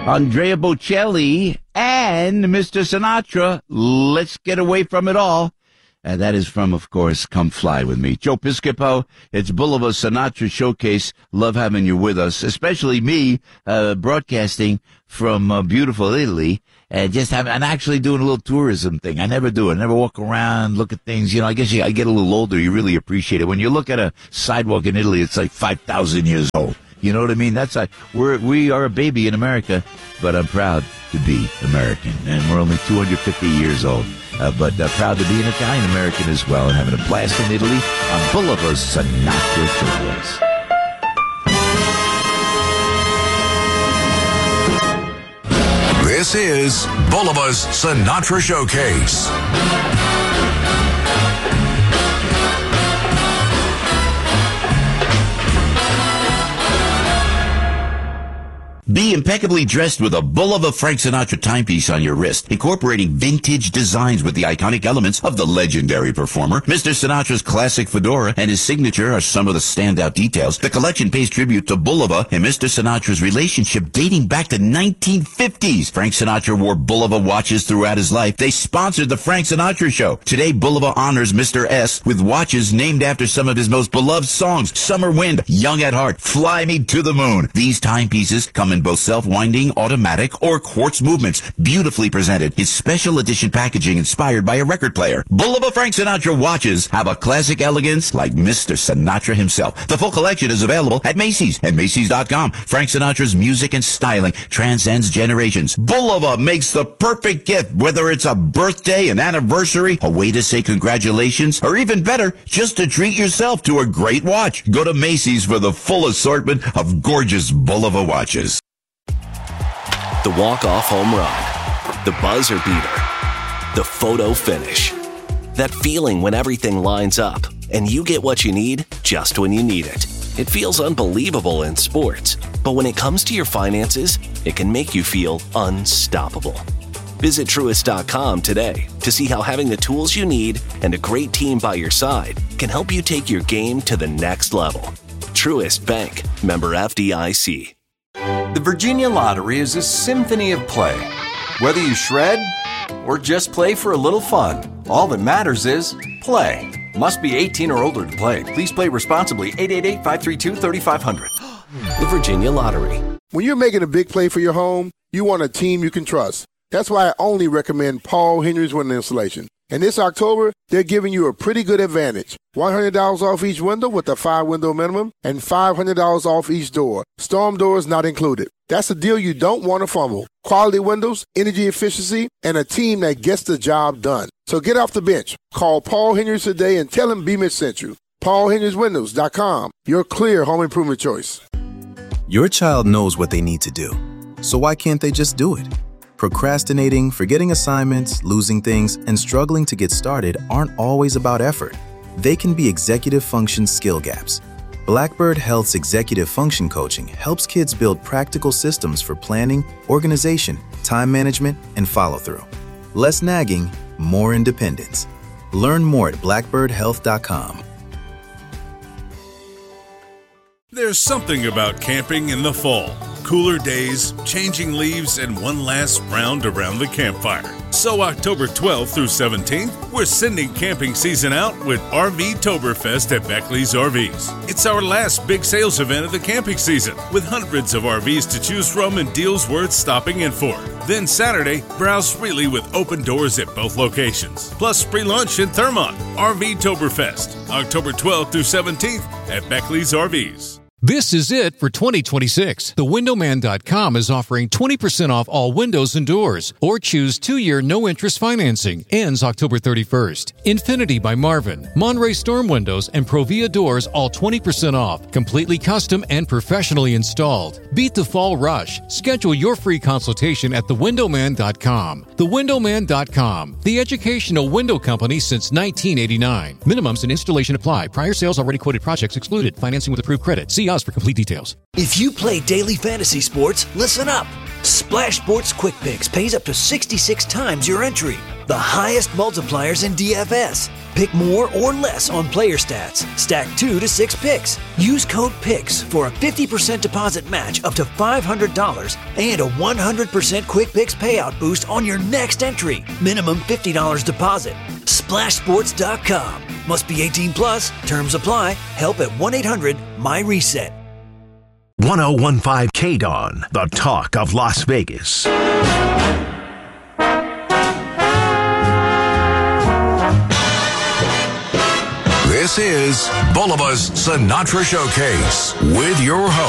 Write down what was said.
Andrea Bocelli, and Mr. Sinatra. Let's get away from it all. And that is from, of course, Come Fly With Me. Joe Piscopo, it's Boulevard Sinatra Showcase. Love having you with us, especially me, broadcasting from beautiful Italy. And and actually doing a little tourism thing. I never do it. I never walk around, look at things. You know, I guess I get a little older, you really appreciate it. When you look at a sidewalk in Italy, it's like 5,000 years old. You know what I mean? That's like, we are a baby in America, but I'm proud to be American. And we're only 250 years old. But proud to be an Italian-American as well, and having a blast in Italy on Boulevard Sinatra Showcase. This is Boulevard's Sinatra Showcase. Be impeccably dressed with a Bulova Frank Sinatra timepiece on your wrist, incorporating vintage designs with the iconic elements of the legendary performer. Mr. Sinatra's classic fedora and his signature are some of the standout details. The collection pays tribute to Bulova and Mr. Sinatra's relationship dating back to 1950s. Frank Sinatra wore Bulova watches throughout his life. They sponsored the Frank Sinatra Show. Today, Bulova honors Mr. S with watches named after some of his most beloved songs: Summer Wind, Young at Heart, Fly Me to the Moon. These timepieces come in both self-winding, automatic, or quartz movements, beautifully presented. His special edition packaging inspired by a record player. Bulova Frank Sinatra watches have a classic elegance like Mr. Sinatra himself. The full collection is available at Macy's and Macy's.com. Frank Sinatra's music and styling transcends generations. Bulova makes the perfect gift, whether it's a birthday, an anniversary, a way to say congratulations, or even better, just to treat yourself to a great watch. Go to Macy's for the full assortment of gorgeous Bulova watches. The walk-off home run, the buzzer beater, the photo finish. That feeling when everything lines up and you get what you need just when you need it. It feels unbelievable in sports, but when it comes to your finances, it can make you feel unstoppable. Visit Truist.com today to see how having the tools you need and a great team by your side can help you take your game to the next level. Truist Bank, member FDIC. The Virginia Lottery is a symphony of play. Whether you shred or just play for a little fun, all that matters is play. Must be 18 or older to play. Please play responsibly. 888-532-3500. The Virginia Lottery. When you're making a big play for your home, you want a team you can trust. That's why I only recommend Paul Henry's Window Installation. And this October, they're giving you a pretty good advantage. $100 off each window with a 5-window minimum and $500 off each door. Storm doors not included. That's a deal you don't want to fumble. Quality windows, energy efficiency, and a team that gets the job done. So get off the bench. Call Paul Henrys today and tell him B-Mitch sent you. PaulHenrysWindows.com, your clear home improvement choice. Your child knows what they need to do. So why can't they just do it? Procrastinating, forgetting assignments, losing things, and struggling to get started aren't always about effort. They can be executive function skill gaps. Blackbird Health's executive function coaching helps kids build practical systems for planning, organization, time management, and follow-through. Less nagging, more independence. Learn more at blackbirdhealth.com. There's something about camping in the fall. Cooler days, changing leaves, and one last round around the campfire. So October 12th through 17th, we're sending camping season out with RVtoberfest at Beckley's RVs. It's our last big sales event of the camping season, with hundreds of RVs to choose from and deals worth stopping in for. Then Saturday, browse freely with open doors at both locations, plus free lunch in Thermont. RVtoberfest, October 12th through 17th at Beckley's RVs. This is it for 2026. TheWindowMan.com is offering 20% off all windows and doors, or choose 2-year no-interest financing. Ends October 31st. Infinity by Marvin, Monterey Storm Windows, and Provia Doors all 20% off. Completely custom and professionally installed. Beat the fall rush. Schedule your free consultation at TheWindowMan.com. TheWindowMan.com, the educational window company since 1989. Minimums and installation apply. Prior sales already quoted projects excluded. Financing with approved credit. See us for complete details. If you play daily fantasy sports, listen up. Splash Sports Quick Picks pays up to 66 times your entry. the highest multipliers in DFS. Pick more or less on player stats. Stack 2 to 6 picks. Use code PICKS for a 50% deposit match up to $500 and a 100% Quick Picks payout boost on your next entry. Minimum $50 deposit. SplashSports.com. Must be 18 plus. Terms apply. Help at 1-800-MY-RESET. 1015 KDON, the talk of Las Vegas. This is Bulba's Sinatra Showcase with your host.